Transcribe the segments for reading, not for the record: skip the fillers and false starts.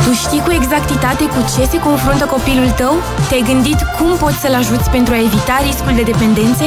Tu știi cu exactitate cu ce se confruntă copilul tău? Te-ai gândit cum poți să-l ajuți pentru a evita riscul de dependențe?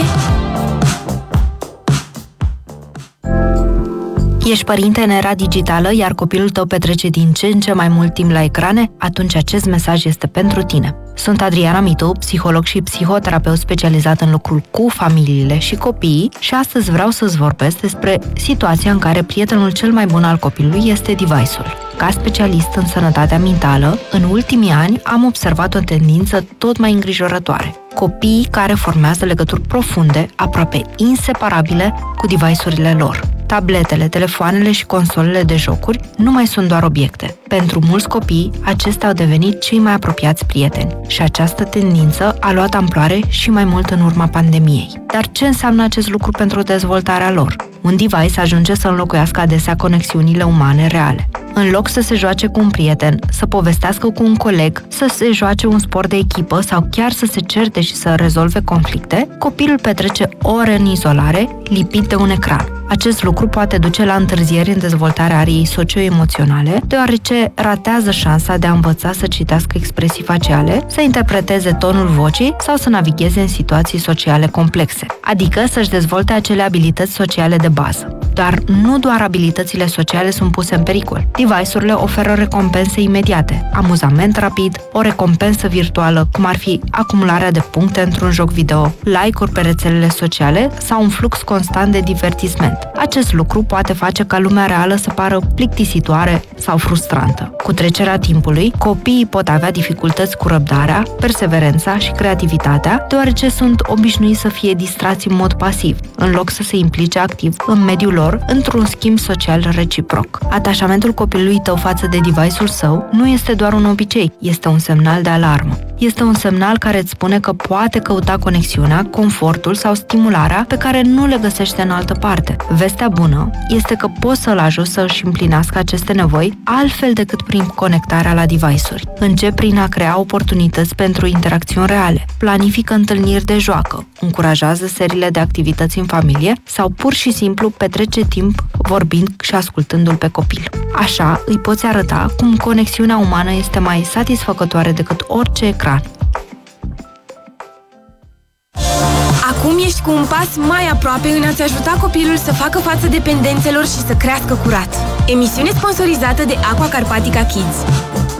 Ești părinte în era digitală, iar copilul tău petrece din ce în ce mai mult timp la ecrane? Atunci acest mesaj este pentru tine. Sunt Adriana Mitu, psiholog și psihoterapeut specializat în lucrul cu familiile și copiii și astăzi vreau să-ți vorbesc despre situația în care prietenul cel mai bun al copilului este device-ul. Ca specialist în sănătatea mentală, în ultimii ani am observat o tendință tot mai îngrijorătoare. Copiii care formează legături profunde, aproape inseparabile cu device-urile lor. Tabletele, telefoanele și consolele de jocuri nu mai sunt doar obiecte. Pentru mulți copii, acestea au devenit cei mai apropiați prieteni și această tendință a luat amploare și mai mult în urma pandemiei. Dar ce înseamnă acest lucru pentru dezvoltarea lor? Un device ajunge să înlocuiască adesea conexiunile umane reale. În loc să se joace cu un prieten, să povestească cu un coleg, să se joace un sport de echipă sau chiar să se certe și să rezolve conflicte, copilul petrece ore în izolare, lipit de un ecran. Acest lucru poate duce la întârzieri în dezvoltarea ariei socio-emoționale, deoarece ratează șansa de a învăța să citească expresii faciale, să interpreteze tonul vocii sau să navigheze în situații sociale complexe, adică să-și dezvolte acele abilități sociale de bază. Dar nu doar abilitățile sociale sunt puse în pericol. Device-urile oferă recompense imediate, amuzament rapid, o recompensă virtuală, cum ar fi acumularea de puncte într-un joc video, like-uri pe rețelele sociale sau un flux constant de divertisment. Acest lucru poate face ca lumea reală să pară plictisitoare sau frustrantă. Cu trecerea timpului, copiii pot avea dificultăți cu răbdarea, perseverența și creativitatea, deoarece sunt obișnuiți să fie distrați în mod pasiv, în loc să se implice activ în mediul lor, într-un schimb social reciproc. Atașamentul copilului tău față de device-ul său nu este doar un obicei, este un semnal de alarmă. Este un semnal care îți spune că poate căuta conexiunea, confortul sau stimularea pe care nu le găsește în altă parte. Vestea bună este că poți să-l ajuți să își împlinească aceste nevoi altfel decât prin conectarea la device-uri. Încep prin a crea oportunități pentru interacțiuni reale, planifică întâlniri de joacă, încurajează seriile de activități în familie sau pur și simplu petrece timp vorbind și ascultându-l pe copil. Așa îi poți arăta cum conexiunea umană este mai satisfăcătoare decât orice ecran. Acum ești cu un pas mai aproape în a-ți ajuta copilul să facă față dependențelor și să crească curat. Emisiune sponsorizată de Aqua Carpatica Kids.